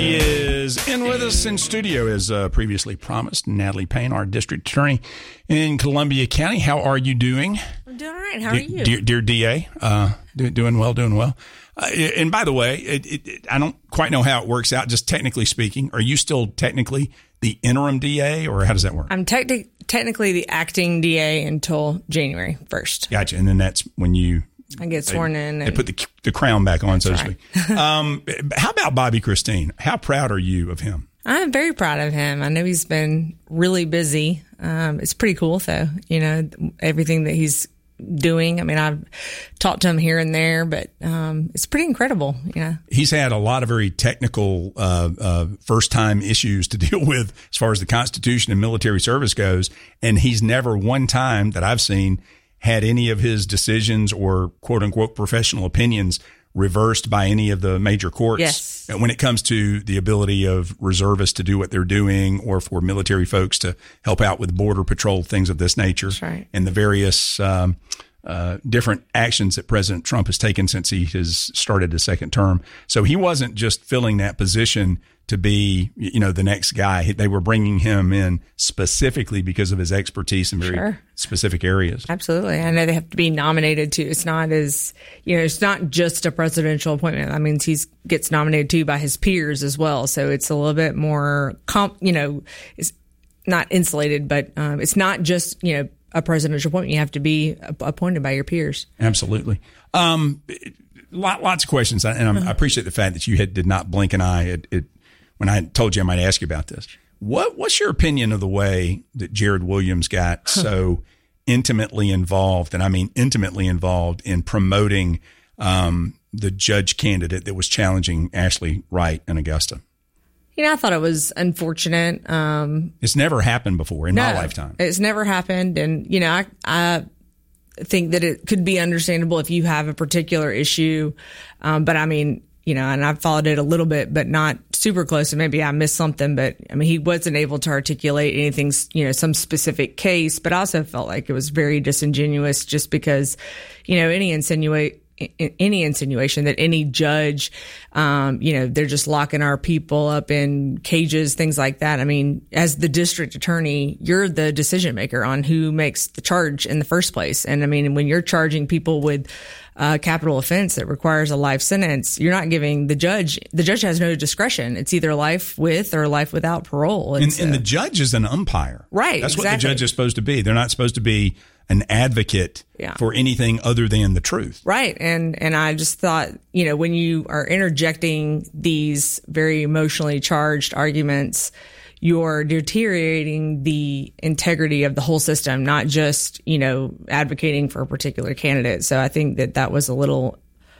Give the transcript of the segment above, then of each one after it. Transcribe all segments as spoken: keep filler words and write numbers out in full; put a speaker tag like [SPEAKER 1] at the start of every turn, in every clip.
[SPEAKER 1] He is in with us in studio as uh, previously promised. Natalie Payne, our district attorney in Columbia County. How are you doing?
[SPEAKER 2] I'm doing all right. How are you?
[SPEAKER 1] Dear, dear D A, uh, do, doing well, doing well. Uh, and by the way, it, it, it, I don't quite know how it works out, just technically speaking. Are you still technically the interim D A, or how does that work?
[SPEAKER 2] I'm te- technically the acting D A until January first.
[SPEAKER 1] Gotcha. And then that's when you...
[SPEAKER 2] I get sworn
[SPEAKER 1] they,
[SPEAKER 2] in.
[SPEAKER 1] They
[SPEAKER 2] and
[SPEAKER 1] put the, the crown back on, so to
[SPEAKER 2] right.
[SPEAKER 1] speak. um, how about Bobby Christine? How proud are you of him?
[SPEAKER 2] I'm very proud of him. I know he's been really busy. Um, it's pretty cool, though, you know, everything that he's doing. I mean, I've talked to him here and there, but um, it's pretty incredible, you know.
[SPEAKER 1] He's had a lot of very technical uh, uh, first-time issues to deal with as far as the Constitution and military service goes, and he's never one time that I've seen had any of his decisions or quote-unquote professional opinions reversed by any of the major courts.
[SPEAKER 2] Yes.
[SPEAKER 1] When it comes to the ability of reservists to do what they're doing, or for military folks to help out with border patrol, things of this nature.
[SPEAKER 2] That's right.
[SPEAKER 1] And the various um, uh, different actions that President Trump has taken since he has started his second term. So he wasn't just filling that position to be, you know, the next guy. They were bringing him in specifically because of his expertise in very
[SPEAKER 2] Sure.
[SPEAKER 1] specific areas.
[SPEAKER 2] Absolutely. I know they have to be nominated too. It's not as, you know, it's not just a presidential appointment. That means he gets nominated too by his peers as well. So it's a little bit more, comp, you know, it's not insulated, but um, it's not just, you know, a presidential appointment. You have to be appointed by your peers.
[SPEAKER 1] Absolutely. Um, lot, lots of questions. And I'm, I appreciate the fact that you had, did not blink an eye at it when I told you I might ask you about this. What What's your opinion of the way that Jared Williams got so intimately involved, and I mean intimately involved, in promoting um, the judge candidate that was challenging Ashley Wright in Augusta?
[SPEAKER 2] You know, I thought it was unfortunate. Um,
[SPEAKER 1] it's never happened before in
[SPEAKER 2] no,
[SPEAKER 1] my lifetime.
[SPEAKER 2] It's never happened. And, you know, I, I think that it could be understandable if you have a particular issue. Um, but I mean, you know, and I've followed it a little bit, but not super close. And maybe I missed something, but I mean, he wasn't able to articulate anything, you know, some specific case, but I also felt like it was very disingenuous just because, you know, any insinuate, any insinuation that any judge, um, you know, they're just locking our people up in cages, things like that. I mean, as the district attorney, you're the decision maker on who makes the charge in the first place. And I mean, when you're charging people with a capital offense that requires a life sentence, you're not giving the judge, the judge has no discretion. It's either life with or life without parole.
[SPEAKER 1] And,
[SPEAKER 2] and
[SPEAKER 1] uh, the judge is an umpire.
[SPEAKER 2] Right.
[SPEAKER 1] That's
[SPEAKER 2] exactly.
[SPEAKER 1] what the judge is supposed to be. They're not supposed to be an advocate
[SPEAKER 2] yeah.
[SPEAKER 1] for anything other than the truth.
[SPEAKER 2] Right. And, and I just thought, you know, when you are interjecting these very emotionally charged arguments, you're deteriorating the integrity of the whole system, not just, you know, advocating for a particular candidate. So I think that that was a little,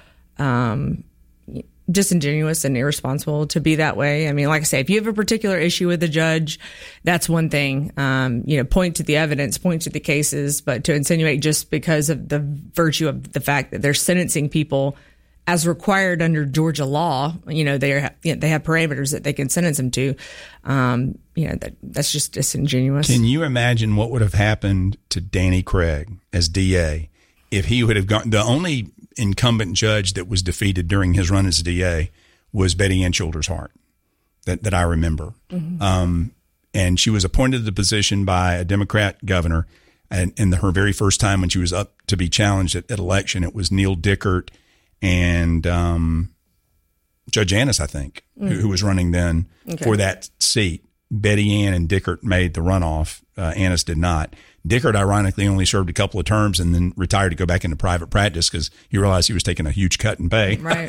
[SPEAKER 2] um, disingenuous and irresponsible to be that way. I mean, like I say, if you have a particular issue with the judge, that's one thing. Um, you know, point to the evidence, point to the cases, but to insinuate just because of the virtue of the fact that they're sentencing people as required under Georgia law, you know, they are, you know, they have parameters that they can sentence them to. Um, you know, that that's just disingenuous.
[SPEAKER 1] Can you imagine what would have happened to Danny Craig as D A if he would have gone? The only incumbent judge that was defeated during his run as D A was Betty Ann Childers Hart, that, that I remember. Mm-hmm. Um, and she was appointed to the position by a Democrat governor. And in her very first time when she was up to be challenged at, at election, it was Neil Dickert and um, Judge Annis, I think, mm. who, who was running then okay. for that seat. Betty Ann and Dickert made the runoff. Uh, Annis did not. Dickert, ironically, only served a couple of terms and then retired to go back into private practice because he realized he was taking a huge cut in pay.
[SPEAKER 2] Right.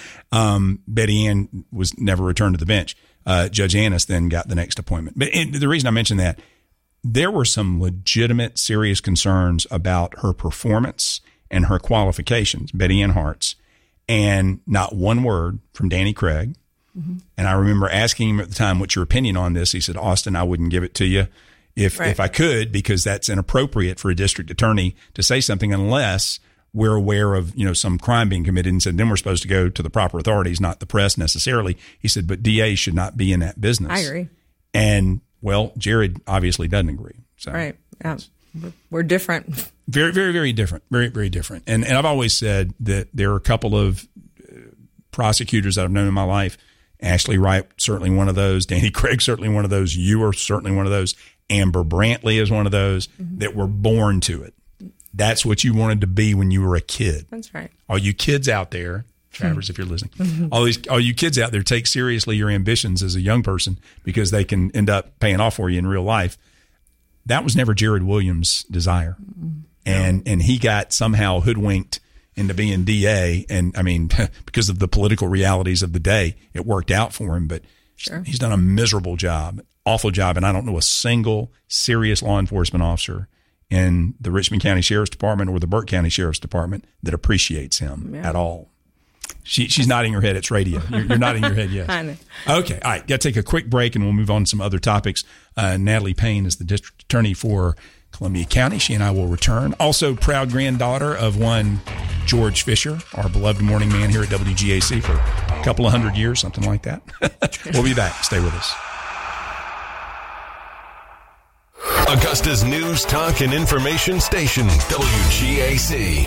[SPEAKER 1] um, Betty Ann was never returned to the bench. Uh, Judge Annis then got the next appointment. But and the reason I mention that, there were some legitimate, serious concerns about her performance and her qualifications, Betty Ann Hart's, and not one word from Danny Craig. Mm-hmm. And I remember asking him at the time, what's your opinion on this? He said, Austin, I wouldn't give it to you if right. if I could, because that's inappropriate for a district attorney to say something unless we're aware of, you know, some crime being committed, and said, then we're supposed to go to the proper authorities, not the press necessarily. He said, but D A should not be in that business.
[SPEAKER 2] I agree.
[SPEAKER 1] And, well, Jared obviously doesn't agree. So,
[SPEAKER 2] right. Yeah. We're different.
[SPEAKER 1] Very, very, very different. Very, very different. And and I've always said that there are a couple of prosecutors that I've known in my life, Ashley Wright, certainly one of those. Danny Craig, certainly one of those. You are certainly one of those. Amber Brantley is one of those mm-hmm. that were born to it. That's what you wanted to be when you were a kid.
[SPEAKER 2] That's right.
[SPEAKER 1] All you kids out there, Travers, mm-hmm. if you're listening, mm-hmm. all these, all you kids out there, take seriously your ambitions as a young person because they can end up paying off for you in real life. That was never Jared Williams' desire. Mm-hmm. And, and he got somehow hoodwinked into being D A. And I mean, because of the political realities of the day, it worked out for him, but sure. he's done a miserable job, awful job. And I don't know a single serious law enforcement officer in the Richmond County Sheriff's Department or the Burke County Sheriff's Department that appreciates him yeah. at all. She, she's nodding her head. It's radio. You're, you're nodding your head, yes.
[SPEAKER 2] I know.
[SPEAKER 1] Okay. All right. Got to take a quick break and we'll move on to some other topics. Uh, Natalie Payne is the district attorney for Columbia County. She and I will return. Also, proud granddaughter of one George Fisher, our beloved morning man here at W G A C for a couple of hundred years, something like that. We'll be back. Stay with us.
[SPEAKER 3] Augusta's news, talk, and information station, W G A C.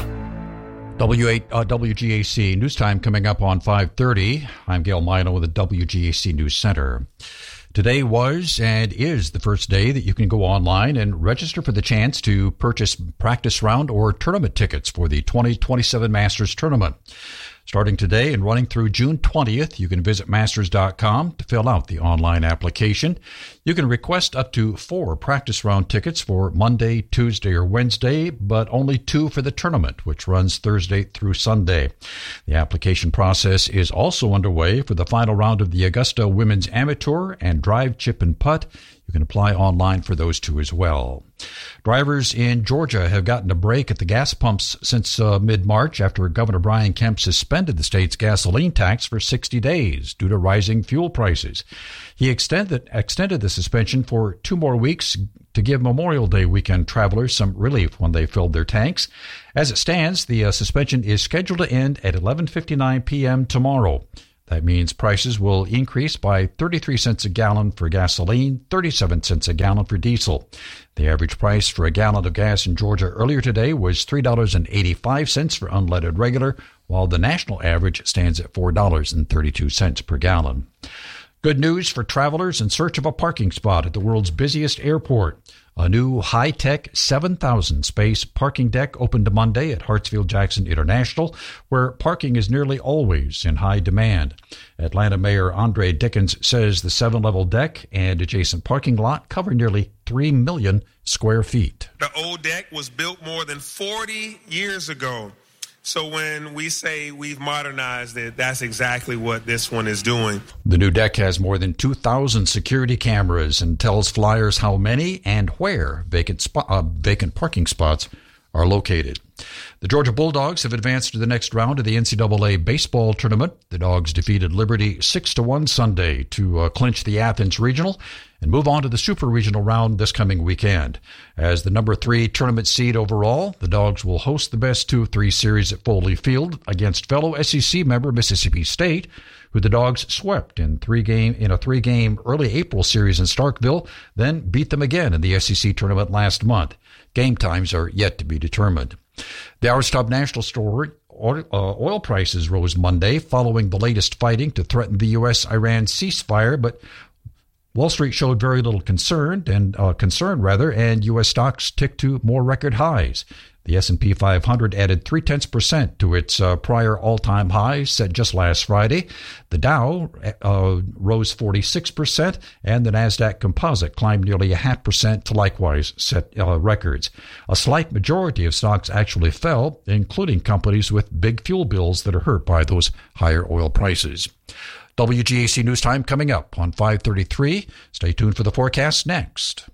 [SPEAKER 4] W eight, uh, W G A C News Time coming up on five thirty. I'm Gail Mino with the W G A C News Center. Today was and is the first day that you can go online and register for the chance to purchase practice round or tournament tickets for the twenty twenty-seven Masters Tournament. Starting today and running through June twentieth, you can visit masters dot com to fill out the online application. You can request up to four practice round tickets for Monday, Tuesday, or Wednesday, but only two for the tournament, which runs Thursday through Sunday. The application process is also underway for the final round of the Augusta Women's Amateur and Drive, Chip, and Putt. You can apply online for those two as well. Drivers in Georgia have gotten a break at the gas pumps since uh, mid-March after Governor Brian Kemp suspended the state's gasoline tax for sixty days due to rising fuel prices. He extended, extended the suspension for two more weeks to give Memorial Day weekend travelers some relief when they filled their tanks. As it stands, the uh, suspension is scheduled to end at eleven fifty-nine p.m. tomorrow. That means prices will increase by thirty-three cents a gallon for gasoline, thirty-seven cents a gallon for diesel. The average price for a gallon of gas in Georgia earlier today was three dollars and eighty-five cents for unleaded regular, while the national average stands at four dollars and thirty-two cents per gallon. Good news for travelers in search of a parking spot at the world's busiest airport. A new high-tech seven thousand space parking deck opened Monday at Hartsfield-Jackson International, where parking is nearly always in high demand. Atlanta Mayor Andre Dickens says the seven-level deck and adjacent parking lot cover nearly three million square feet.
[SPEAKER 5] The old deck was built more than forty years ago. So when we say we've modernized it, that's exactly what this one is doing.
[SPEAKER 4] The new deck has more than two thousand security cameras and tells flyers how many and where vacant, spot, uh, vacant parking spots are located. The Georgia Bulldogs have advanced to the next round of the N C double A baseball tournament. The Dogs defeated Liberty six to one Sunday to uh, clinch the Athens Regional and move on to the Super Regional round this coming weekend. As the number three tournament seed overall, the Dogs will host the best two of three series at Foley Field against fellow S E C member Mississippi State, who the Dogs swept in three game in a three-game early April series in Starkville, then beat them again in the S E C tournament last month. Game times are yet to be determined. The Hours Top National Store oil, uh, oil prices rose Monday following the latest fighting to threaten the U S Iran ceasefire, but Wall Street showed very little concern and uh, concern rather, and U S stocks ticked to more record highs. The S and P five hundred added three tenths percent to its uh, prior all-time high set just last Friday. The Dow uh, rose forty-six percent, and the Nasdaq Composite climbed nearly a half percent to likewise set uh, records. A slight majority of stocks actually fell, including companies with big fuel bills that are hurt by those higher oil prices. W G A C News Time coming up on five thirty-three. Stay tuned for the forecast next.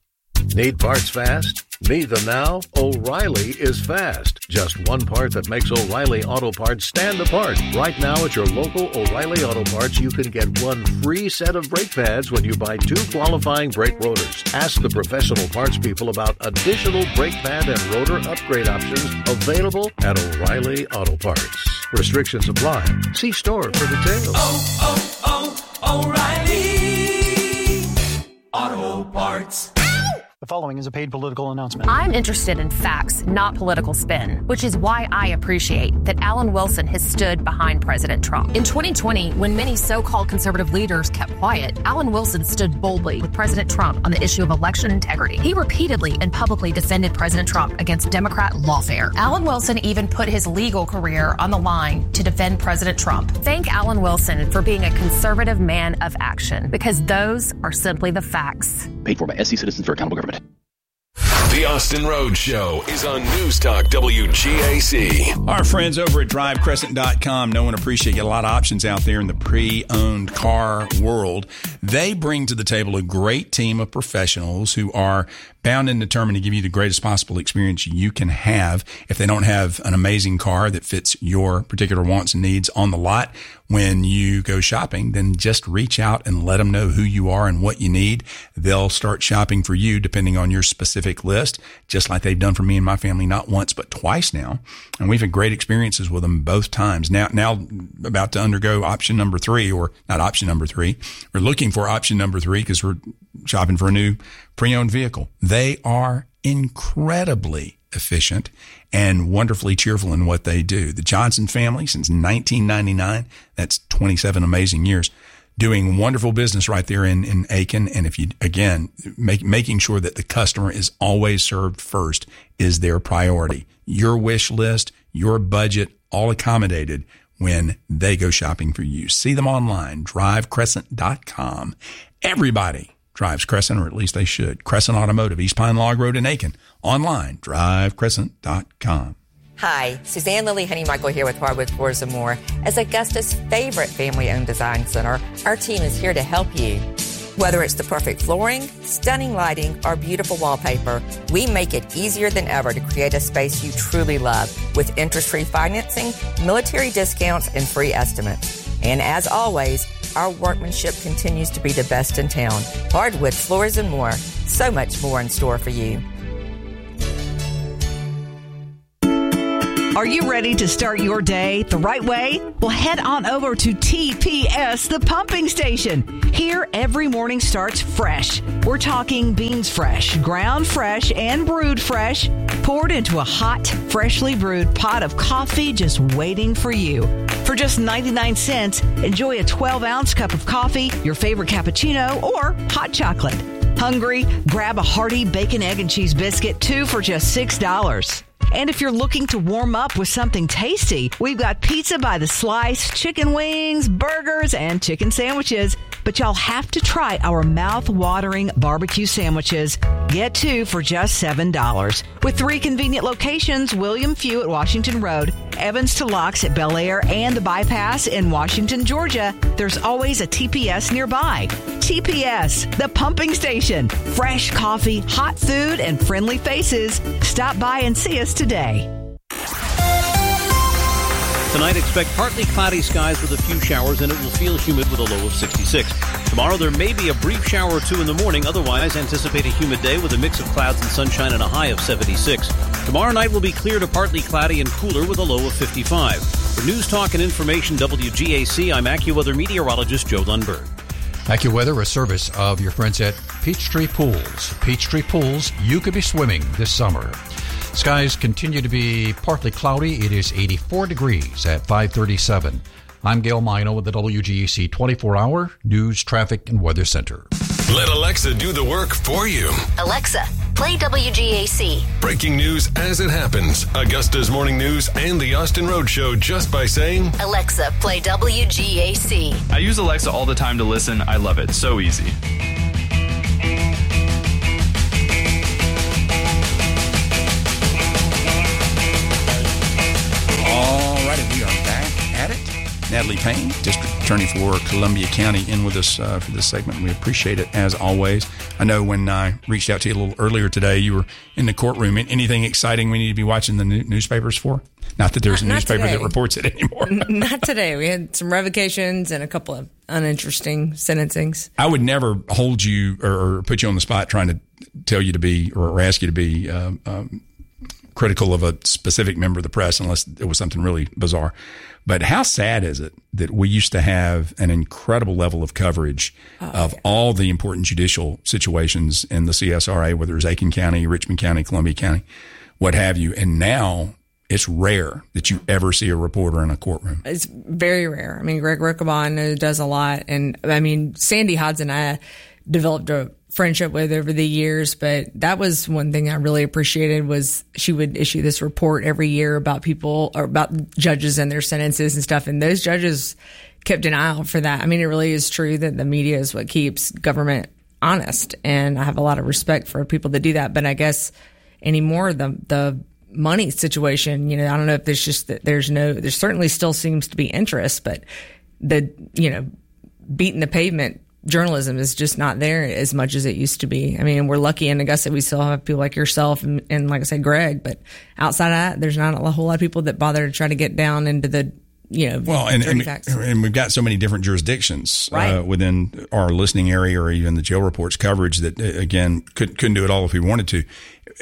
[SPEAKER 6] Need parts fast? Need them now? O'Reilly is fast. Just one part that makes O'Reilly Auto Parts stand apart. Right now at your local O'Reilly Auto Parts, you can get one free set of brake pads when you buy two qualifying brake rotors. Ask the professional parts people about additional brake pad and rotor upgrade options available at O'Reilly Auto Parts. Restrictions apply. See store for details.
[SPEAKER 7] Oh, oh, oh, O'Reilly Auto Parts. following is a paid political announcement.
[SPEAKER 8] I'm interested in facts, not political spin, which is why I appreciate that Alan Wilson has stood behind President Trump. In twenty twenty, when many so-called conservative leaders kept quiet, Alan Wilson stood boldly with President Trump on the issue of election integrity. He repeatedly and publicly defended President Trump against Democrat lawfare. Alan Wilson even put his legal career on the line to defend President Trump. Thank Alan Wilson for being a conservative man of action, because those are simply the facts.
[SPEAKER 9] Paid for by S C Citizens for Accountable Government.
[SPEAKER 3] The Austin Rhodes Show is on News Talk W G A C.
[SPEAKER 1] Our friends over at drive crescent dot com know and appreciate you. A lot of options out there in the pre-owned car world. They bring to the table a great team of professionals who are bound and determined to give you the greatest possible experience you can have. If they don't have an amazing car that fits your particular wants and needs on the lot when you go shopping, then just reach out and let them know who you are and what you need. They'll start shopping for you depending on your specific list, just like they've done for me and my family not once but twice now. And we've had great experiences with them both times. Now, now about to undergo option number three, or not option number three. We're looking for option number three because we're shopping for a new pre-owned vehicle. They are incredibly efficient and wonderfully cheerful in what they do. The Johnson family, since nineteen ninety-nine, that's twenty-seven amazing years, doing wonderful business right there in, in Aiken. And if you, again, make, making sure that the customer is always served first is their priority. Your wish list, your budget, all accommodated when they go shopping for you. See them online, drive crescent dot com. Everybody drives Crescent, or at least they should. Crescent Automotive, East Pine Log Road in Aiken. Online, drive crescent dot com.
[SPEAKER 10] Hi, Suzanne Lily Honeymichael here with Hardwood Floors and More. As Augusta's favorite family-owned design center, our team is here to help you. Whether it's the perfect flooring, stunning lighting, or beautiful wallpaper, we make it easier than ever to create a space you truly love with interest-free financing, military discounts, and free estimates. And as always, our workmanship continues to be the best in town. Hardwood Floors and More. So much more in store for you.
[SPEAKER 11] Are you ready to start your day the right way? Well, head on over to T P S, the pumping station. Here, every morning starts fresh. We're talking beans fresh, ground fresh, and brewed fresh, poured into a hot, freshly brewed pot of coffee just waiting for you. For just ninety-nine cents, enjoy a twelve-ounce cup of coffee, your favorite cappuccino, or hot chocolate. Hungry? Grab a hearty bacon, egg, and cheese biscuit, two for just six dollars. And if you're looking to warm up with something tasty, we've got pizza by the slice, chicken wings, burgers, and chicken sandwiches. But y'all have to try our mouth-watering barbecue sandwiches. Get two for just seven dollars. With three convenient locations, William Few at Washington Road, Evans to Locks at Bel Air, and the Bypass in Washington, Georgia, there's always a T P S nearby. T P S, the pumping station. Fresh coffee, hot food, and friendly faces. Stop by and see us today.
[SPEAKER 12] Tonight, expect partly cloudy skies with a few showers, and it will feel humid with a low of sixty-six. Tomorrow, there may be a brief shower or two in the morning. Otherwise, anticipate a humid day with a mix of clouds and sunshine and a high of seventy-six. Tomorrow night will be clear to partly cloudy and cooler with a low of fifty-five. For News Talk and Information W G A C, I'm AccuWeather meteorologist Joe Lundberg.
[SPEAKER 4] AccuWeather, a service of your friends at Peachtree Pools. Peachtree Pools, you could be swimming this summer. Skies continue to be partly cloudy. It is eighty-four degrees at five thirty-seven. I'm Gail Mino with the W G A C twenty-four hour News, Traffic, and Weather Center.
[SPEAKER 3] Let Alexa do the work for you.
[SPEAKER 8] Alexa, play W G A C.
[SPEAKER 3] Breaking news as it happens. Augusta's Morning News and the Austin Rhodes Show just by saying,
[SPEAKER 8] Alexa, play W G A C.
[SPEAKER 13] I use Alexa all the time to listen. I love it. So easy.
[SPEAKER 1] Natalie Payne, District Attorney for Columbia County, in with us uh, for this segment. We appreciate it, as always. I know when I reached out to you a little earlier today, you were in the courtroom. Anything exciting we need to be watching the new- newspapers for? Not that there's not, a newspaper that reports it anymore.
[SPEAKER 2] Not today. We had some revocations and a couple of uninteresting sentencings.
[SPEAKER 1] I would never hold you or, or put you on the spot trying to tell you to be or ask you to be um, um, critical of a specific member of the press unless it was something really bizarre. But how sad is it that we used to have an incredible level of coverage oh, of yeah. all the important judicial situations in the C S R A, whether it's Aiken County, Richmond County, Columbia County, what have you. And now it's rare that you ever see a reporter in a courtroom.
[SPEAKER 2] It's very rare. I mean, Greg Riccobon does a lot. And I mean, Sandy Hodds and I developed a friendship with over the years, but that was one thing I really appreciated was she would issue this report every year about people or about judges and their sentences and stuff. And those judges kept an eye out for that. I mean, it really is true that the media is what keeps government honest. And I have a lot of respect for people that do that. But I guess anymore, the, the money situation, you know, I don't know if there's just that there's no, there certainly still seems to be interest, but the, you know, beating the pavement journalism is just not there as much as it used to be. I mean, we're lucky in Augusta we still have people like yourself and, and like I said, Greg, but outside of that, there's not a whole lot of people that bother to try to get down into the, you know,
[SPEAKER 1] well, and, and, and we've got so many different jurisdictions
[SPEAKER 2] right.
[SPEAKER 1] uh, within our listening area or even the jail reports coverage that, again, could, couldn't do it all if we wanted to.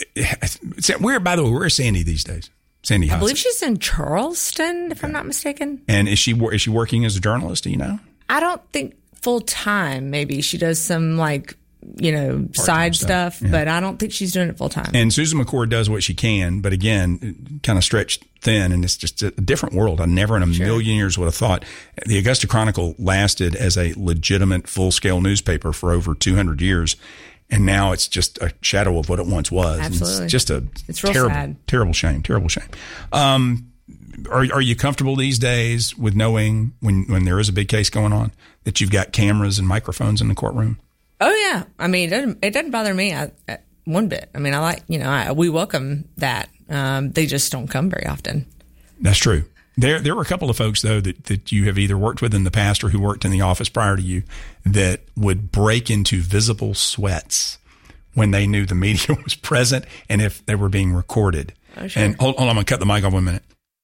[SPEAKER 1] Where, by the way, where is Sandy these days? Sandy Hodds.
[SPEAKER 2] I believe she's in Charleston, if okay. I'm not mistaken.
[SPEAKER 1] And is she is she working as a journalist? Do you know?
[SPEAKER 2] I don't think full time. Maybe she does some like you know Part-time side stuff, stuff yeah. but I don't think she's doing it full time.
[SPEAKER 1] And Susan McCord does what she can, but again, kind of stretched thin, and it's just a different world. I never in a sure. million years would have thought the Augusta Chronicle lasted as a legitimate full scale newspaper for over two hundred years. And now it's just a shadow of what it once was.
[SPEAKER 2] Absolutely.
[SPEAKER 1] It's just a
[SPEAKER 2] it's real
[SPEAKER 1] terrible,
[SPEAKER 2] sad.
[SPEAKER 1] terrible shame, terrible shame. Um, are, are you comfortable these days with knowing when, when there is a big case going on that you've got cameras and microphones in the courtroom?
[SPEAKER 2] Oh, yeah. I mean, it doesn't, it doesn't bother me I, I, one bit. I mean, I like, you know, I, we welcome that. Um, they just don't come very often.
[SPEAKER 1] That's true. There there were a couple of folks, though, that, that you have either worked with in the past or who worked in the office prior to you that would break into visible sweats when they knew the media was present and if they were being recorded.
[SPEAKER 2] Oh, sure.
[SPEAKER 1] And hold, hold on, I'm going to cut the mic off one minute.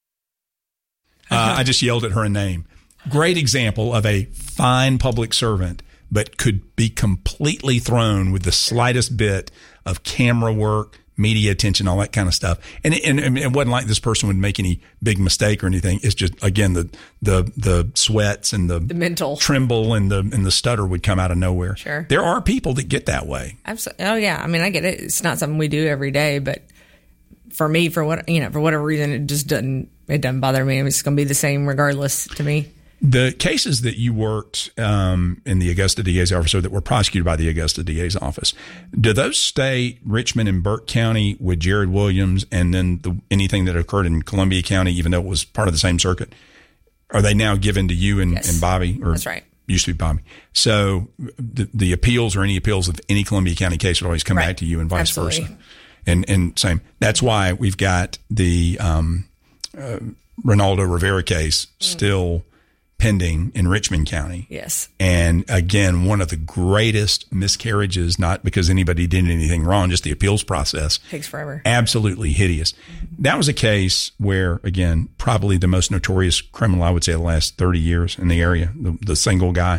[SPEAKER 1] Uh, I just yelled at her a name. Great example of a fine public servant, but could be completely thrown with the slightest bit of camera work, media attention, all that kind of stuff. And it, and, and it wasn't like this person would make any big mistake or anything. It's just, again, the, the, the sweats and the,
[SPEAKER 2] the mental
[SPEAKER 1] tremble and the, and the stutter would come out of nowhere.
[SPEAKER 2] Sure.
[SPEAKER 1] There are people that get that way.
[SPEAKER 2] Absolutely. Oh yeah. I mean, I get it. It's not something we do every day, but for me, for what, you know, for whatever reason, it just doesn't, it doesn't bother me. It's going to be the same regardless to me.
[SPEAKER 1] The cases that you worked um, in the Augusta D A's office or that were prosecuted by the Augusta D A's office, do those stay Richmond and Burke County with Jared Williams and then the, anything that occurred in Columbia County, even though it was part of the same circuit? Are they now given to you and,
[SPEAKER 2] yes.
[SPEAKER 1] and Bobby? Or
[SPEAKER 2] That's right.
[SPEAKER 1] Used to be Bobby. So the, the appeals or any appeals of any Columbia County case would always come
[SPEAKER 2] right.
[SPEAKER 1] back to you and vice
[SPEAKER 2] Absolutely.
[SPEAKER 1] versa. And, and same. That's why we've got the um, uh, Ronaldo Rivera case mm. still pending in Richmond County.
[SPEAKER 2] Yes.
[SPEAKER 1] And again, one of the greatest miscarriages, not because anybody did anything wrong, just the appeals process.
[SPEAKER 2] Takes forever.
[SPEAKER 1] Absolutely hideous. Mm-hmm. That was a case where, again, probably the most notorious criminal, I would say, of the last thirty years in the area, the, the single guy.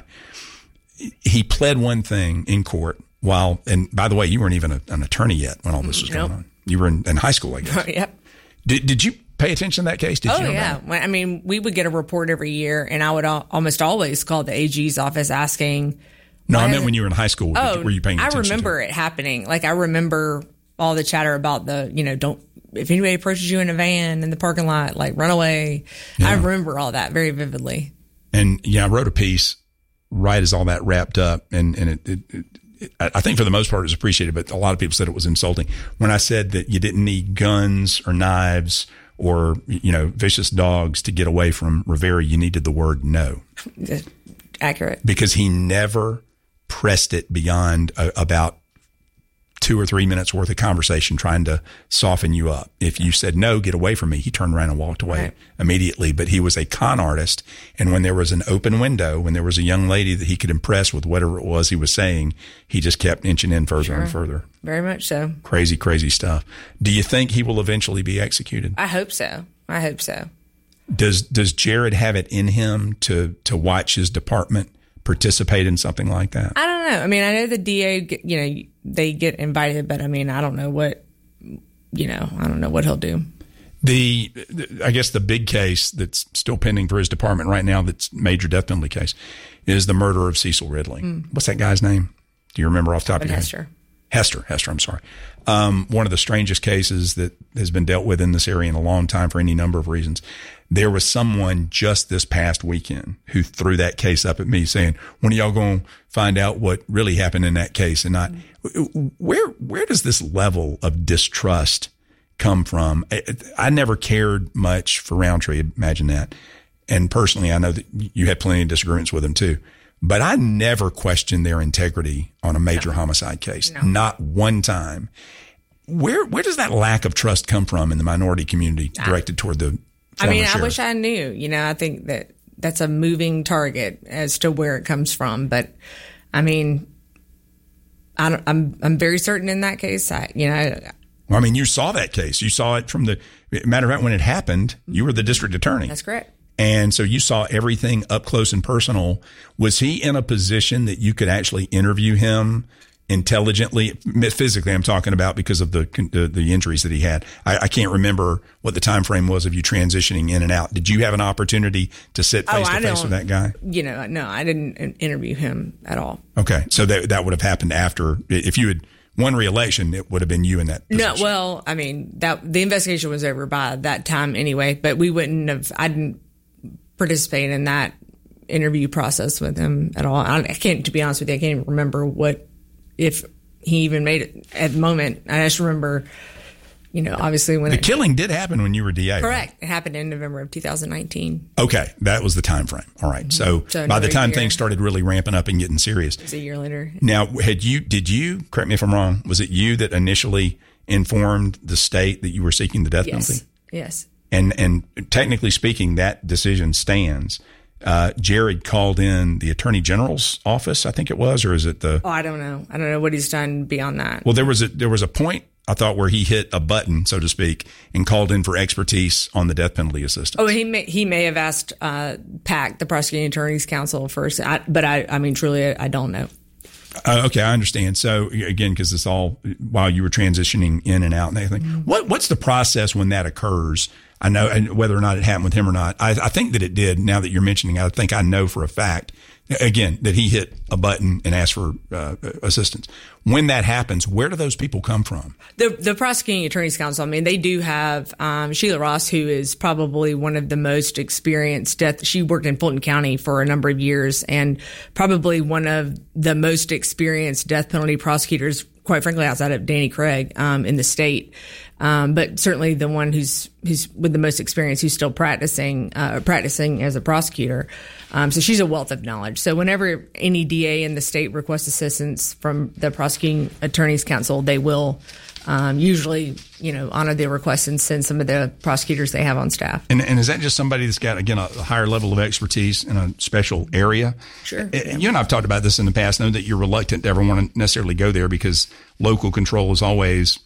[SPEAKER 1] He pled one thing in court while, and by the way, you weren't even a, an attorney yet when all this was
[SPEAKER 2] nope.
[SPEAKER 1] going on. You were in, in high school, I guess.
[SPEAKER 2] Yep.
[SPEAKER 1] Did, did you pay attention to that case? Did
[SPEAKER 2] oh,
[SPEAKER 1] you know
[SPEAKER 2] yeah.
[SPEAKER 1] that?
[SPEAKER 2] I mean, we would get a report every year, and I would al- almost always call the A G's office asking.
[SPEAKER 1] No, I meant when you were in high school.
[SPEAKER 2] Oh,
[SPEAKER 1] were you paying attention?
[SPEAKER 2] I remember
[SPEAKER 1] to it?
[SPEAKER 2] it happening. Like, I remember all the chatter about the, you know, don't, if anybody approaches you in a van in the parking lot, like, run away. Yeah. I remember all that very vividly.
[SPEAKER 1] And, yeah, I wrote a piece right as all that wrapped up, and, and it, it, it I think for the most part it was appreciated, but a lot of people said it was insulting. When I said that you didn't need guns or knives or, you know, vicious dogs to get away from Rivera, you needed the word no.
[SPEAKER 2] Accurate.
[SPEAKER 1] Because he never pressed it beyond a, about two or three minutes worth of conversation trying to soften you up. If you said, no, get away from me, he turned around and walked away right. immediately. But he was a con artist. And when there was an open window, when there was a young lady that he could impress with whatever it was he was saying, he just kept inching in further
[SPEAKER 2] sure.
[SPEAKER 1] and further.
[SPEAKER 2] Very much so.
[SPEAKER 1] Crazy, crazy stuff. Do you think he will eventually be executed?
[SPEAKER 2] I hope so. I hope so.
[SPEAKER 1] Does does Jared have it in him to to watch his department participate in something like that?
[SPEAKER 2] I don't know. I mean, I know the D A, you know, they get invited, but I mean, I don't know what you know, I don't know what he'll do.
[SPEAKER 1] The, I guess the big case that's still pending for his department right now, that's major death penalty case, is the murder of Cecil Ridley. Mm. What's that guy's name? Do you remember off the top of your
[SPEAKER 2] Hester.
[SPEAKER 1] head? Hester. Hester, I'm sorry. Um, one of the strangest cases that has been dealt with in this area in a long time for any number of reasons. There was someone just this past weekend who threw that case up at me saying, when are y'all going to find out what really happened in that case? And I, mm. where, where does this level of distrust come from? I, I never cared much for Roundtree. Imagine that. And personally, I know that you had plenty of disagreements with him too, but I never questioned their integrity on a major no. homicide case. No. Not one time. Where, where does that lack of trust come from in the minority community directed toward the
[SPEAKER 2] I mean,
[SPEAKER 1] sheriff?
[SPEAKER 2] I wish I knew, you know, I think that that's a moving target as to where it comes from. But I mean, I don't, I'm, I'm very certain in that case, I, you know,
[SPEAKER 1] Well, I mean, you saw that case. You saw it from the matter of fact, when it happened, you were the district attorney.
[SPEAKER 2] That's correct.
[SPEAKER 1] And so you saw everything up close and personal. Was he in a position that you could actually interview him intelligently, physically? I'm talking about because of the the, the injuries that he had. I, I can't remember what the time frame was of you transitioning in and out. Did you have an opportunity to sit face
[SPEAKER 2] oh,
[SPEAKER 1] to face with that guy?
[SPEAKER 2] You know, no, I didn't interview him at all.
[SPEAKER 1] Okay, so that that would have happened after, if you had won re-election, it would have been you in that position.
[SPEAKER 2] No, well, I mean, that the investigation was over by that time anyway, but we wouldn't have, I didn't participate in that interview process with him at all. I, I can't, to be honest with you, I can't even remember what, if he even made it at the moment. I just remember, you know, obviously when
[SPEAKER 1] the
[SPEAKER 2] it,
[SPEAKER 1] killing did happen when you were D A.
[SPEAKER 2] Correct.
[SPEAKER 1] Right?
[SPEAKER 2] It happened in November of two thousand nineteen.
[SPEAKER 1] Okay. That was the time frame. All right. Mm-hmm. So, so by the time year. things started really ramping up and getting serious.
[SPEAKER 2] It was a year later.
[SPEAKER 1] Now, had you, did you, correct me if I'm wrong, was it you that initially informed the state that you were seeking the death
[SPEAKER 2] yes.
[SPEAKER 1] penalty?
[SPEAKER 2] Yes.
[SPEAKER 1] And, and technically speaking, that decision stands. Uh, Jared called in the Attorney General's office, I think it was, or is it the?
[SPEAKER 2] Oh, I don't know. I don't know what he's done beyond that.
[SPEAKER 1] Well, there was a there was a point, I thought, where he hit a button, so to speak, and called in for expertise on the death penalty assistance.
[SPEAKER 2] Oh, he may he may have asked uh, PAC, the Prosecuting Attorney's Council, first, I, but I I mean, truly, I, I don't know.
[SPEAKER 1] Uh, okay, I understand. So again, because it's all while you were transitioning in and out and everything. Mm-hmm. What what's the process when that occurs? I know, and whether or not it happened with him or not, I, I think that it did. Now that you're mentioning, I think I know for a fact, again, that he hit a button and asked for uh, assistance. When that happens, where do those people come from?
[SPEAKER 2] The the Prosecuting Attorney's Council, I mean, they do have um, Sheila Ross, who is probably one of the most experienced death. She worked in Fulton County for a number of years and probably one of the most experienced death penalty prosecutors, quite frankly, outside of Danny Craig um, in the state. Um, but certainly the one who's who's with the most experience, who's still practicing uh, practicing as a prosecutor. Um, so she's a wealth of knowledge. So whenever any D A in the state requests assistance from the Prosecuting Attorney's Council, they will um, usually, you know, honor their request and send some of the prosecutors they have on staff.
[SPEAKER 1] And, and is that just somebody that's got, again, a higher level of expertise in a special area?
[SPEAKER 2] Sure.
[SPEAKER 1] Yeah. You and I have talked about this in the past. I know that you're reluctant to ever want to necessarily go there because local control is always,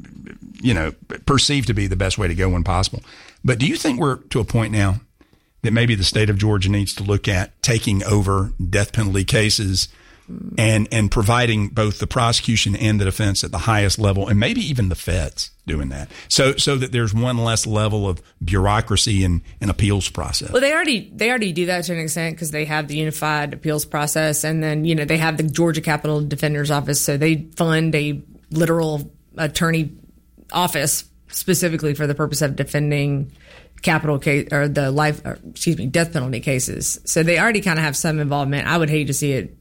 [SPEAKER 1] you know, perceived to be the best way to go when possible. But do you think we're to a point now that maybe the state of Georgia needs to look at taking over death penalty cases and and providing both the prosecution and the defense at the highest level, and maybe even the feds doing that, so so that there's one less level of bureaucracy and, and appeals process?
[SPEAKER 2] Well, they already they already do that to an extent because they have the unified appeals process, and then, you know, they have the Georgia Capitol Defender's Office, so they fund a literal attorney office specifically for the purpose of defending capital case or the life, or, excuse me, death penalty cases. So they already kind of have some involvement. I would hate to see it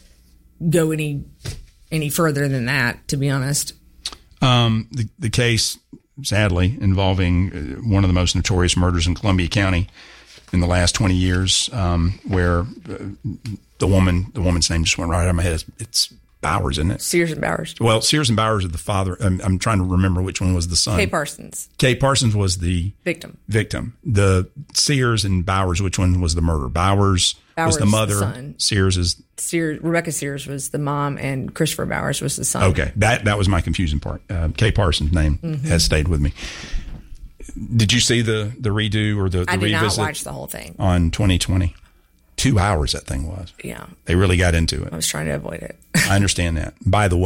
[SPEAKER 2] go any any further than that, to be honest.
[SPEAKER 1] Um, the, the case, sadly, involving one of the most notorious murders in Columbia County in the last twenty years, um, where uh, the woman, the woman's name just went right out of my head. It's, it's Bowers, isn't it?
[SPEAKER 2] Sears and Bowers.
[SPEAKER 1] Well, Sears and Bowers are the father. I'm, I'm trying to remember which one was the son.
[SPEAKER 2] Kay Parsons.
[SPEAKER 1] Kay Parsons was the
[SPEAKER 2] victim.
[SPEAKER 1] Victim. The Sears and Bowers, which one was the murderer? Bowers,
[SPEAKER 2] Bowers
[SPEAKER 1] was the mother.
[SPEAKER 2] The son.
[SPEAKER 1] Sears is
[SPEAKER 2] Sears. Rebecca Sears was the mom, and Christopher Bowers was the son.
[SPEAKER 1] Okay, that that was my confusing part. Uh, Kay Parsons' name mm-hmm. has stayed with me. Did you see the the redo or the, the
[SPEAKER 2] I did
[SPEAKER 1] revisit?
[SPEAKER 2] not watch the whole thing
[SPEAKER 1] on twenty twenty. Two hours that thing was.
[SPEAKER 2] Yeah.
[SPEAKER 1] They really got into it.
[SPEAKER 2] I was trying to avoid it.
[SPEAKER 1] I understand that. By the way,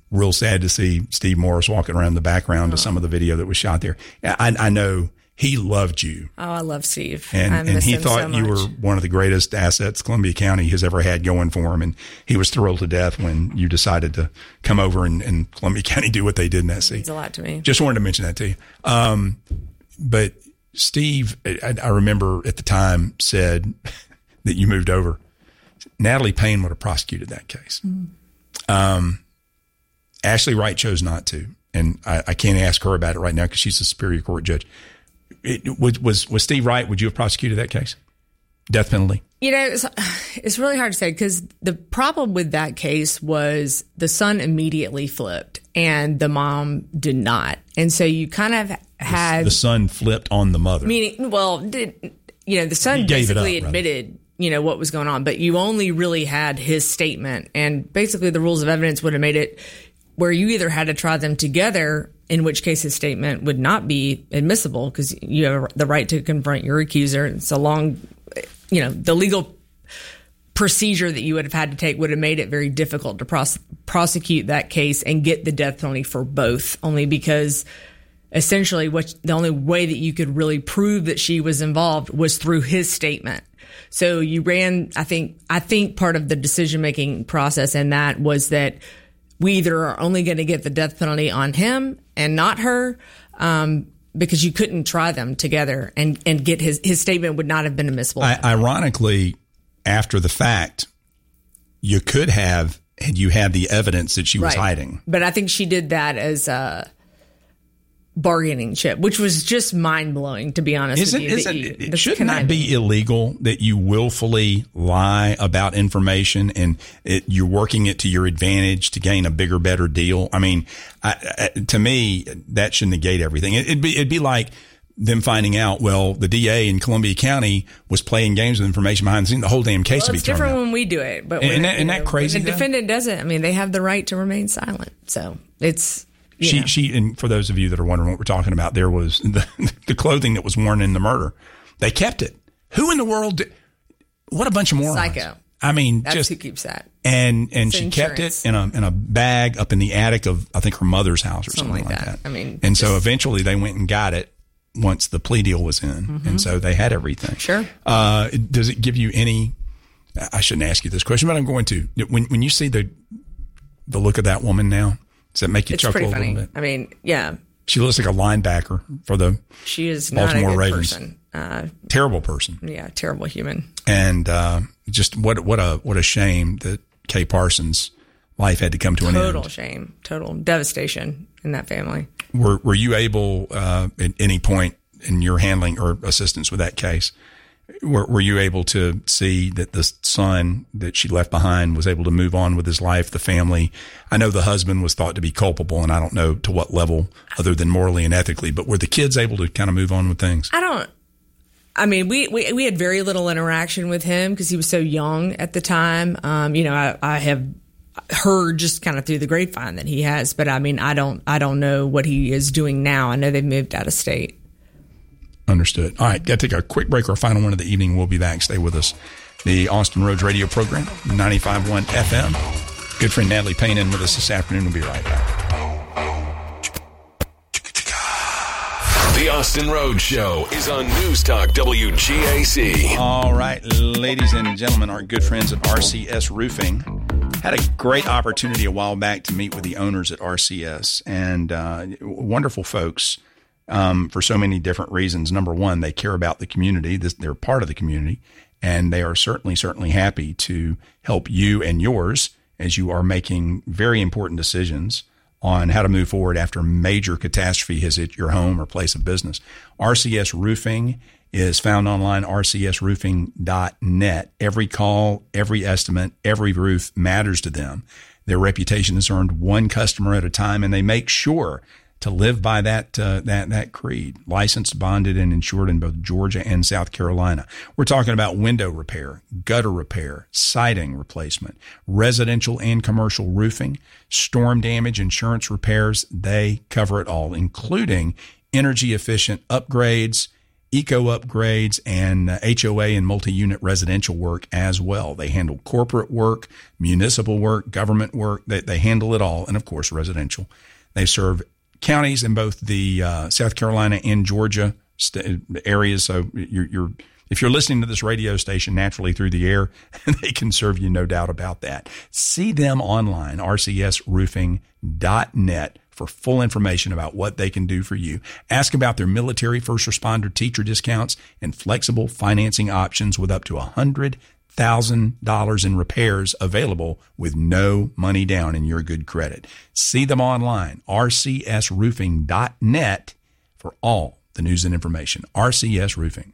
[SPEAKER 1] real sad to see Steve Morris walking around in the background
[SPEAKER 2] oh.
[SPEAKER 1] to some of the video that was shot there. I, I know he loved you.
[SPEAKER 2] Oh, I love Steve.
[SPEAKER 1] And,
[SPEAKER 2] I
[SPEAKER 1] and he thought
[SPEAKER 2] so
[SPEAKER 1] you were one of the greatest assets Columbia County has ever had going for him. And he was thrilled to death when you decided to come over and, and Columbia County do what they did in that seat.
[SPEAKER 2] It means a lot to me.
[SPEAKER 1] Just wanted to mention that to you. Um, but Steve, I, I remember at the time, said that you moved over. Natalie Payne would have prosecuted that case. Mm. Um, Ashley Wright chose not to. And I, I can't ask her about it right now because she's a Superior Court judge. It, was, was was Steve Wright, would you have prosecuted that case? Death penalty?
[SPEAKER 2] You know, it's, it's really hard to say because the problem with that case was the son immediately flipped and the mom did not. And so you kind of had...
[SPEAKER 1] The, the son flipped on the mother.
[SPEAKER 2] Meaning, well, did, you know, the son basically up, admitted, rather. you know, what was going on, but you only really had his statement. And basically the rules of evidence would have made it where you either had to try them together, in which case his statement would not be admissible because you have the right to confront your accuser. It's a long, you know, the legal procedure that you would have had to take would have made it very difficult to pros- prosecute that case and get the death penalty for both, only because essentially what the only way that you could really prove that she was involved was through his statement. So you ran, I think, I think part of the decision-making process in that was that we either are only going to get the death penalty on him and not her, um, because you couldn't try them together and, and get his, his statement would not have been admissible.
[SPEAKER 1] I, ironically, after the fact, you could have, had you had the evidence that she was
[SPEAKER 2] right.
[SPEAKER 1] hiding.
[SPEAKER 2] But I think she did that as a bargaining chip, which was just mind blowing, to be honest
[SPEAKER 1] isn't,
[SPEAKER 2] with you.
[SPEAKER 1] Isn't,
[SPEAKER 2] you
[SPEAKER 1] it, shouldn't that be illegal that you willfully lie about information and it, you're working it to your advantage to gain a bigger, better deal? I mean, I, I, to me, that should negate everything. It, it'd be, it'd be like them finding out, well, the D A in Columbia County was playing games with information behind the scenes. The whole damn case
[SPEAKER 2] well,
[SPEAKER 1] would be
[SPEAKER 2] it's
[SPEAKER 1] thrown
[SPEAKER 2] different
[SPEAKER 1] out.
[SPEAKER 2] when we do it, but
[SPEAKER 1] and,
[SPEAKER 2] when,
[SPEAKER 1] and that, isn't that crazy?
[SPEAKER 2] When the defendant doesn't, I mean, they have the right to remain silent. So it's. You
[SPEAKER 1] she,
[SPEAKER 2] know.
[SPEAKER 1] she, and for those of you that are wondering what we're talking about, there was the, the clothing that was worn in the murder. They kept it. Who in the world? Did, what a bunch of morons!
[SPEAKER 2] Psycho.
[SPEAKER 1] I mean,
[SPEAKER 2] that's
[SPEAKER 1] just
[SPEAKER 2] who keeps that.
[SPEAKER 1] And and
[SPEAKER 2] it's
[SPEAKER 1] she
[SPEAKER 2] insurance.
[SPEAKER 1] kept it in a in a bag up in the attic of I think her mother's house or something, something like, like that.
[SPEAKER 2] that. I mean,
[SPEAKER 1] and
[SPEAKER 2] just,
[SPEAKER 1] so eventually they went and got it once the plea deal was in, mm-hmm. and so they had everything.
[SPEAKER 2] Sure.
[SPEAKER 1] Uh, does it give you any? I shouldn't ask you this question, but I'm going to. When when you see the the look of that woman now. Does that make you
[SPEAKER 2] it's
[SPEAKER 1] chuckle
[SPEAKER 2] pretty
[SPEAKER 1] a
[SPEAKER 2] funny.
[SPEAKER 1] little bit?
[SPEAKER 2] I mean, yeah.
[SPEAKER 1] She looks like a linebacker for the
[SPEAKER 2] she is
[SPEAKER 1] Baltimore
[SPEAKER 2] not a good
[SPEAKER 1] Ravens.
[SPEAKER 2] Person. Uh,
[SPEAKER 1] terrible person.
[SPEAKER 2] Yeah, terrible human.
[SPEAKER 1] And uh, just what what a what a shame that Kay Parsons' life had to come to
[SPEAKER 2] total
[SPEAKER 1] an end.
[SPEAKER 2] Total shame, total devastation in that family.
[SPEAKER 1] Were Were you able uh, at any point in your handling or assistance with that case? Were, were you able to see that the son that she left behind was able to move on with his life, the family? I know the husband was thought to be culpable, and I don't know to what level other than morally and ethically, but were the kids able to kind of move on with things?
[SPEAKER 2] I don't. I mean, we, we, we had very little interaction with him because he was so young at the time. Um, you know, I, I have heard just kind of through the grapevine that he has, but I mean, I don't, I don't know what he is doing now. I know they've moved out of state.
[SPEAKER 1] Understood. All right, got to take a quick break. Our final one of the evening. We'll be back. Stay with us. The Austin Roads radio program, ninety-five point one F M. Good friend Natalie Payne in with us this afternoon. We'll be right back.
[SPEAKER 3] The Austin Roads Show is on News Talk W G A C.
[SPEAKER 1] All right, ladies and gentlemen, our good friends at R C S Roofing had a great opportunity a while back to meet with the owners at R C S, and uh, wonderful folks. Um, for so many different reasons. Number one, they care about the community. This, they're part of the community, and they are certainly, certainly happy to help you and yours as you are making very important decisions on how to move forward after a major catastrophe has hit your home or place of business. R C S Roofing is found online, R C S roofing dot net. Every call, every estimate, every roof matters to them. Their reputation is earned one customer at a time, and they make sure to live by that uh, that that creed. Licensed, bonded, and insured in both Georgia and South Carolina. We're talking about window repair, gutter repair, siding replacement, residential and commercial roofing, storm damage, insurance repairs. They cover it all, including energy efficient upgrades, eco upgrades and uh, H O A and multi-unit residential work as well. They handle corporate work, municipal work, government work. They, they handle it all. And, of course, residential. They serve counties in both the uh, South Carolina and Georgia st- areas. So you're, you're if you're listening to this radio station naturally through the air, they can serve you, no doubt about that. See them online, r c s roofing dot net, for full information about what they can do for you. Ask about their military, first responder, teacher discounts, and flexible financing options with up to one hundred thousand dollars in repairs available with no money down and your good credit. See them online, r c s roofing dot net, for all the news and information. R C S Roofing.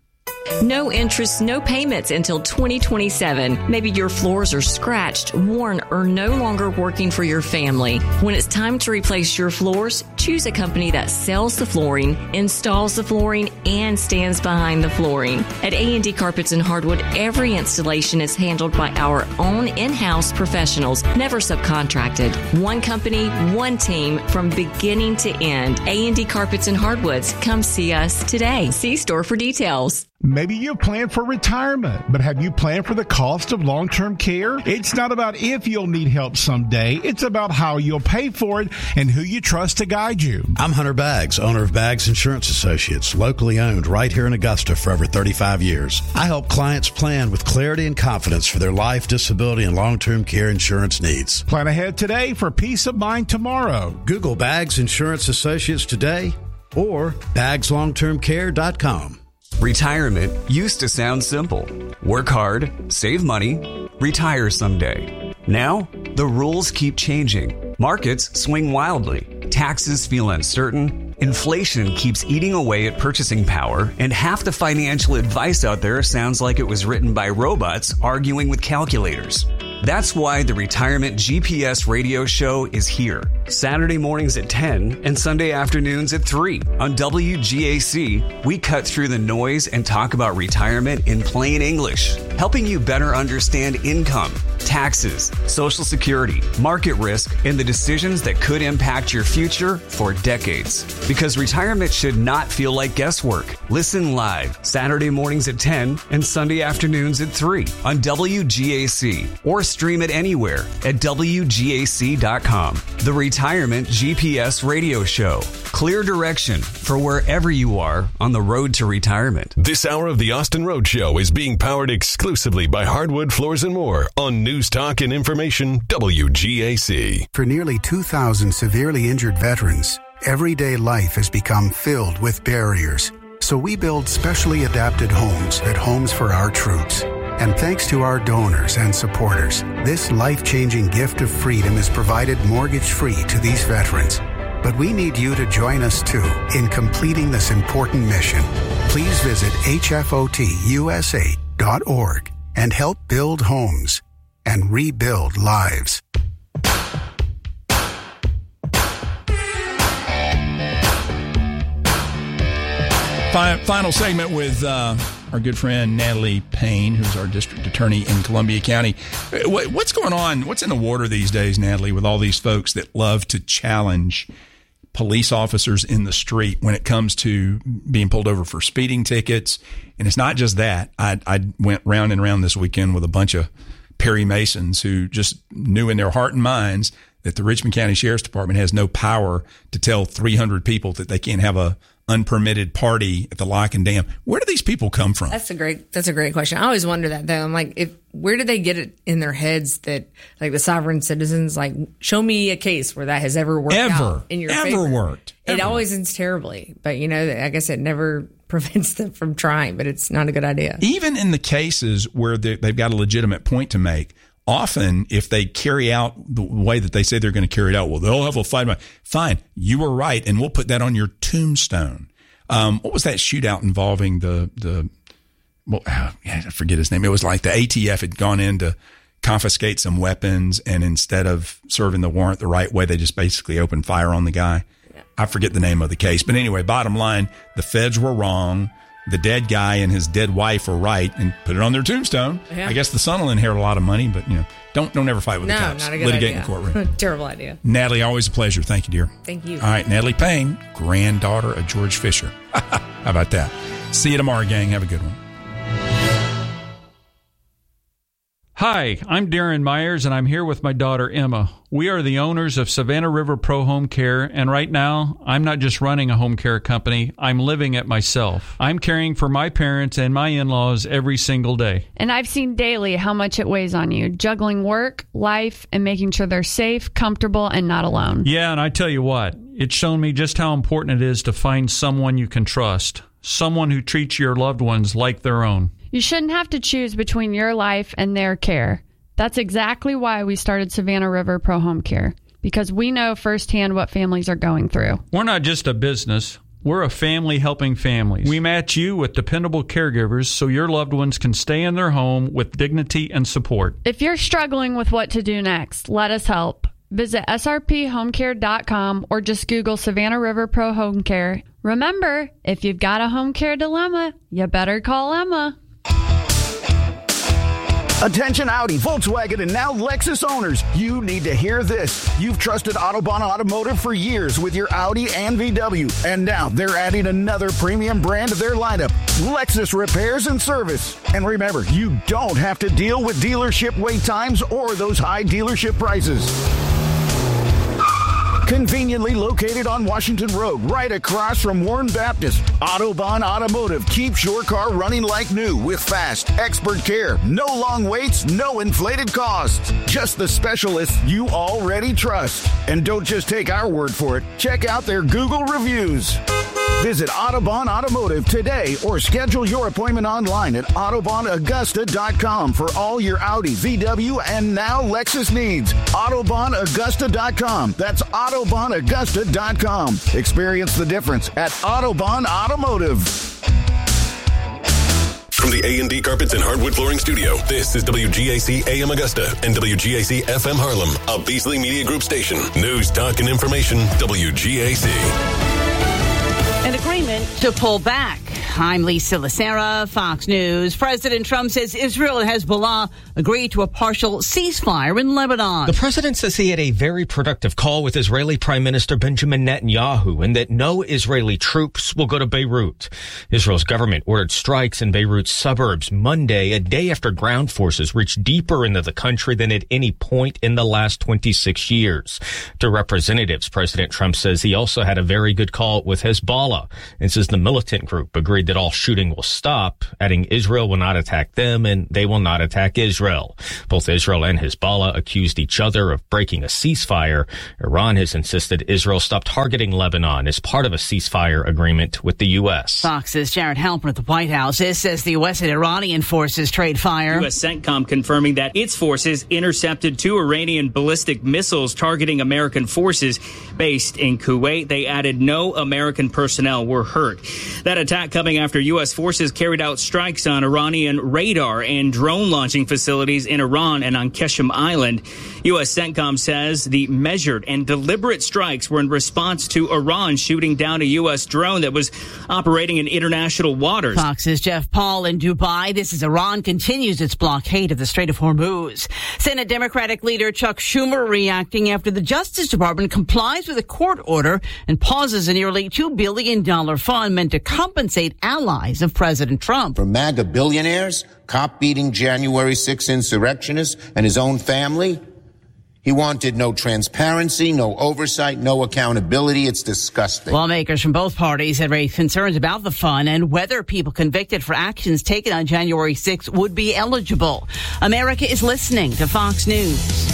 [SPEAKER 14] No interest, no payments until twenty twenty-seven. Maybe your floors are scratched, worn, or no longer working for your family. When it's time to replace your floors, choose a company that sells the flooring, installs the flooring, and stands behind the flooring. At A and D Carpets and Hardwood, every installation is handled by our own in-house professionals, never subcontracted. One company, one team, from beginning to end. A and D Carpets and Hardwoods. Come see us today. See store for details.
[SPEAKER 15] Maybe you've planned for retirement, but have you planned for the cost of long-term care? It's not about if you'll need help someday. It's about how you'll pay for it and who you trust to guide you.
[SPEAKER 16] I'm Hunter Baggs, owner of Baggs Insurance Associates, locally owned right here in Augusta for over thirty-five years. I help clients plan with clarity and confidence for their life, disability, and long-term care insurance needs.
[SPEAKER 15] Plan ahead today for peace of mind tomorrow.
[SPEAKER 16] Google Baggs Insurance Associates today or bags long term care dot com.
[SPEAKER 17] Retirement used to sound simple. Work hard, save money, retire someday. Now, the rules keep changing. Markets swing wildly. Taxes feel uncertain. Inflation keeps eating away at purchasing power. And half the financial advice out there sounds like it was written by robots arguing with calculators. That's why the Retirement G P S radio show is here. Saturday mornings at ten and Sunday afternoons at three. On W G A C, we cut through the noise and talk about retirement in plain English, helping you better understand income, taxes, Social Security, market risk, and the decisions that could impact your future for decades. Because retirement should not feel like guesswork. Listen live Saturday mornings at ten and Sunday afternoons at three on W G A C, or stream it anywhere at W G A C dot com. The Retirement G P S Radio Show. Clear direction for wherever you are on the road to retirement.
[SPEAKER 3] This hour of the Austin Road Show is being powered exclusively by Hardwood Floors and More on News Talk and Information W G A C.
[SPEAKER 18] For nearly two thousand severely injured veterans, everyday life has become filled with barriers. So we build specially adapted homes at Homes for Our Troops. And thanks to our donors and supporters, this life-changing gift of freedom is provided mortgage-free to these veterans. But we need you to join us, too, in completing this important mission. Please visit H F O T U S A dot org and help build homes and rebuild lives.
[SPEAKER 1] Final segment with uh, our good friend Natalie Payne, who's our district attorney in Columbia County. What's going on? What's in the water these days, Natalie, with all these folks that love to challenge police officers in the street when it comes to being pulled over for speeding tickets? And it's not just that. I, I went round and round this weekend with a bunch of Perry Masons who just knew in their heart and minds that the Richmond County Sheriff's Department has no power to tell three hundred people that they can't have a unpermitted party at the Lock and Dam. Where do these people come from?
[SPEAKER 2] That's a great, that's a great question. I always wonder that though. I'm like, if, where do they get it in their heads that like the sovereign citizens, like show me a case where that has ever worked
[SPEAKER 1] ever,
[SPEAKER 2] out in your
[SPEAKER 1] ever
[SPEAKER 2] favor.
[SPEAKER 1] worked.
[SPEAKER 2] It
[SPEAKER 1] ever.
[SPEAKER 2] always ends terribly, but you know, I guess it never prevents them from trying, but it's not a good idea.
[SPEAKER 1] Even in the cases where they've got a legitimate point to make, often, if they carry out the way that they say they're going to carry it out, well, they'll have a fight. Fine, you were right, and we'll put that on your tombstone. Um, what was that shootout involving the the? Well, I forget his name. It was like the A T F had gone in to confiscate some weapons, and instead of serving the warrant the right way, they just basically opened fire on the guy. Yeah. I forget the name of the case, but anyway, bottom line, the feds were wrong. The dead guy and his dead wife were right, and put it on their tombstone. Yeah. I guess the son will inherit a lot of money, but you know, don't don't ever fight with
[SPEAKER 2] no,
[SPEAKER 1] the cops.
[SPEAKER 2] Not a good
[SPEAKER 1] Litigate
[SPEAKER 2] idea.
[SPEAKER 1] in the courtroom.
[SPEAKER 2] Terrible idea.
[SPEAKER 1] Natalie, always a pleasure. Thank you, dear.
[SPEAKER 2] Thank you.
[SPEAKER 1] All right, Natalie Payne, granddaughter of George Fisher. How about that? See you tomorrow, gang. Have a good one.
[SPEAKER 19] Hi, I'm Darren Myers, and I'm here with my daughter, Emma. We are the owners of Savannah River Pro Home Care, and right now, I'm not just running a home care company, I'm living it myself. I'm caring for my parents and my in-laws every single day.
[SPEAKER 20] And I've seen daily how much it weighs on you, juggling work, life, and making sure they're safe, comfortable, and not alone.
[SPEAKER 19] Yeah, and I tell you what, it's shown me just how important it is to find someone you can trust, someone who treats your loved ones like their own.
[SPEAKER 20] You shouldn't have to choose between your life and their care. That's exactly why we started Savannah River Pro Home Care, because we know firsthand what families are going through.
[SPEAKER 19] We're not just a business. We're a family helping families. We match you with dependable caregivers so your loved ones can stay in their home with dignity and support.
[SPEAKER 20] If you're struggling with what to do next, let us help. Visit S R P home care dot com or just Google Savannah River Pro Home Care. Remember, if you've got a home care dilemma, you better call Emma.
[SPEAKER 21] Attention Audi, Volkswagen, and now Lexus owners. You need to hear this. You've trusted Autobahn Automotive for years with your Audi and V W. And now they're adding another premium brand to their lineup, Lexus Repairs and Service. And remember, you don't have to deal with dealership wait times or those high dealership prices. Conveniently located on Washington Road, right across from Warren Baptist, Autobahn Automotive keeps your car running like new with fast, expert care. No long waits, no inflated costs. Just the specialists you already trust. And don't just take our word for it. Check out their Google reviews. Visit Autobahn Automotive today or schedule your appointment online at Autobahn Augusta dot com for all your Audi, V W, and now Lexus needs. Autobahn Augusta dot com. That's Autobahn Augusta dot com. Experience the difference at Autobahn Automotive.
[SPEAKER 3] From the A and D Carpets and Hardwood Flooring Studio, this is W G A C A M Augusta and W G A C F M Harlem, a Beasley Media Group station. News, talk, and information, W G A C.
[SPEAKER 22] An agreement to pull back. I'm Lisa Lacera, Fox News. President Trump says Israel and Hezbollah agreed to a partial ceasefire in Lebanon.
[SPEAKER 23] The president says he had a very productive call with Israeli Prime Minister Benjamin Netanyahu and that no Israeli troops will go to Beirut. Israel's government ordered strikes in Beirut's suburbs Monday, a day after ground forces reached deeper into the country than at any point in the last twenty-six years. To representatives, President Trump says he also had a very good call with Hezbollah and says the militant group agreed that all shooting will stop, adding Israel will not attack them and they will not attack Israel. Both Israel and Hezbollah accused each other of breaking a ceasefire. Iran has insisted Israel stop targeting Lebanon as part of a ceasefire agreement with the U S.
[SPEAKER 22] Fox's Jared Halpern at the White House says the U S and Iranian forces trade fire.
[SPEAKER 24] U S CENTCOM confirming that its forces intercepted two Iranian ballistic missiles targeting American forces based in Kuwait. They added no American personnel were hurt. That attack coming after U S forces carried out strikes on Iranian radar and drone launching facilities in Iran and on Qeshm Island. U S CENTCOM says the measured and deliberate strikes were in response to Iran shooting down a U S drone that was operating in international waters.
[SPEAKER 22] Fox's Jeff Paul in Dubai. This is Iran continues its blockade of the Strait of Hormuz. Senate Democratic leader Chuck Schumer reacting after the Justice Department complies with a court order and pauses a nearly two billion dollars fund meant to compensate allies of President Trump.
[SPEAKER 25] For MAGA billionaires, cop-beating January sixth insurrectionists, and his own family, he wanted no transparency, no oversight, no accountability. It's disgusting.
[SPEAKER 22] Lawmakers from both parties have raised concerns about the fund and whether people convicted for actions taken on January sixth would be eligible. America is listening to Fox News.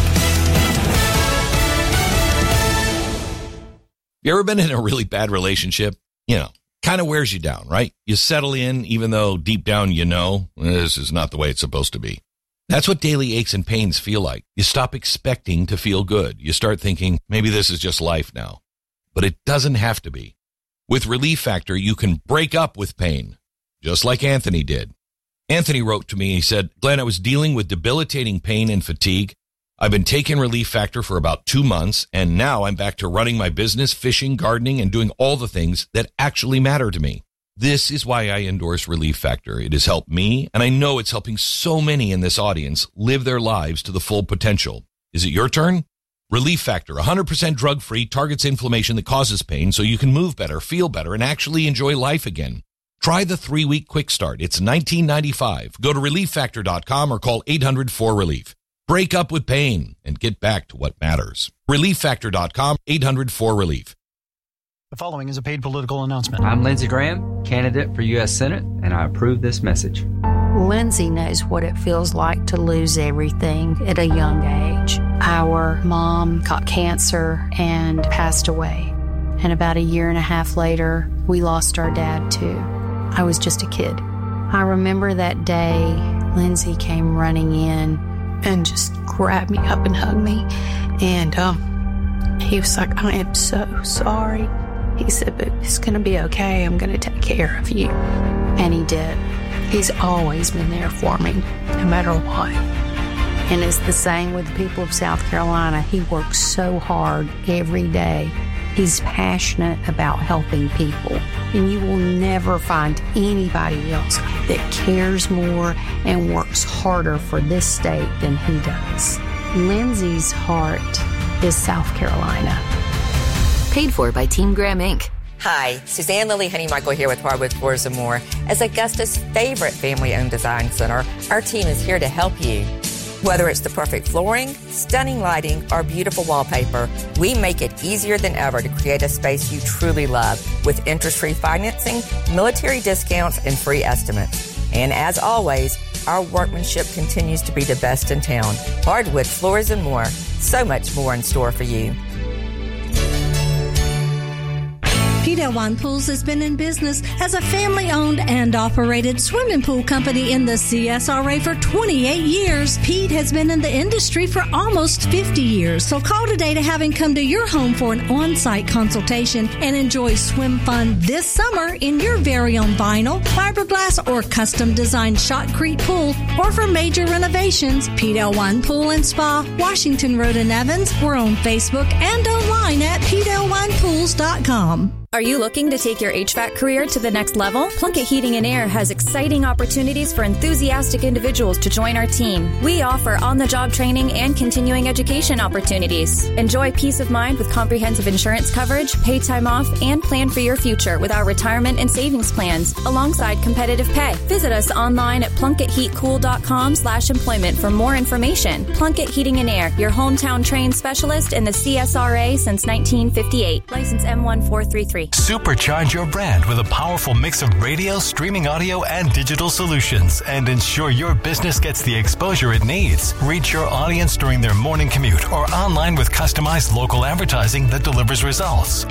[SPEAKER 26] You ever been in a really bad relationship? You know, kind of wears you down, right? You settle in, even though deep down you know this is not the way it's supposed to be. That's what daily aches and pains feel like. You stop expecting to feel good. You start thinking, maybe this is just life now. But it doesn't have to be. With Relief Factor, you can break up with pain, just like Anthony did. Anthony wrote to me, he said, Glenn, I was dealing with debilitating pain and fatigue. I've been taking Relief Factor for about two months, and now I'm back to running my business, fishing, gardening, and doing all the things that actually matter to me. This is why I endorse Relief Factor. It has helped me, and I know it's helping so many in this audience live their lives to the full potential. Is it your turn? Relief Factor, one hundred percent drug-free, targets inflammation that causes pain so you can move better, feel better, and actually enjoy life again. Try the three-week quick start. It's nineteen ninety-five. Go to relief factor dot com or call eight hundred four relief. Break up with pain and get back to what matters. relief factor dot com, eight hundred four relief.
[SPEAKER 5] The following is a paid political announcement.
[SPEAKER 6] I'm Lindsey Graham, candidate for U S Senate, and I approve this message.
[SPEAKER 7] Lindsey knows what it feels like to lose everything at a young age. Our mom got cancer and passed away. And about a year and a half later, we lost our dad too. I was just a kid. I remember that day, Lindsey came running in and just grabbed me up and hugged me. And um, he was like, I am so sorry. He said, but it's going to be okay. I'm going to take care of you. And he did. He's always been there for me, no matter what. And it's the same with the people of South Carolina. He works so hard every day. He's passionate about helping people. And you will never find anybody else that cares more and works harder for this state than he does. Lindsey's heart is South Carolina.
[SPEAKER 9] Paid for by Team Graham, Incorporated. Hi, Suzanne Lily Honey Michael here with Hardwood Floors and More. As Augusta's favorite family-owned design center, our team is here to help you. Whether it's the perfect flooring, stunning lighting, or beautiful wallpaper, we make it easier than ever to create a space you truly love with interest-free financing, military discounts, and free estimates. And as always, our workmanship continues to be the best in town. Hardwood Floors and More. So much more in store for you.
[SPEAKER 10] Pete Elwine Pools has been in business as a family-owned and operated swimming pool company in the C S R A for twenty-eight years. Pete has been in the industry for almost fifty years. So call today to have him come to your home for an on-site consultation and enjoy swim fun this summer in your very own vinyl, fiberglass, or custom-designed shotcrete pool. Or for major renovations, Pete Elwine Pool and Spa, Washington Road in Evans. We're on Facebook and online at pete elwine pools dot com.
[SPEAKER 11] Are you looking to take your H V A C career to the next level? Plunkett Heating and Air has exciting opportunities for enthusiastic individuals to join our team. We offer on-the-job training and continuing education opportunities. Enjoy peace of mind with comprehensive insurance coverage, pay time off, and plan for your future with our retirement and savings plans, alongside competitive pay. Visit us online at plunkett heat cool dot com slash employment for more information. Plunkett Heating and Air, your hometown trained specialist in the C S R A since nineteen fifty-eight. License M one four three three.
[SPEAKER 27] Supercharge your brand with a powerful mix of radio, streaming audio, and digital solutions, and ensure your business gets the exposure it needs. Reach your audience during their morning commute or online with customized local advertising that delivers results.